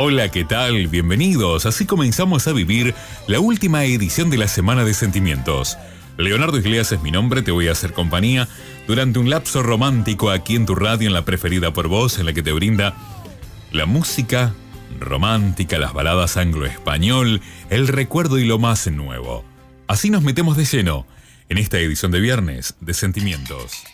Hola, ¿qué tal? Bienvenidos. Así comenzamos a vivir la última edición de la Semana de Sentimientos. Leonardo Iglesias es mi nombre, te voy a hacer compañía durante un lapso romántico aquí en tu radio, en la preferida por vos, en la que te brinda la música romántica, las baladas anglo-español, el recuerdo y lo más nuevo. Así nos metemos de lleno en esta edición de viernes de Sentimientos.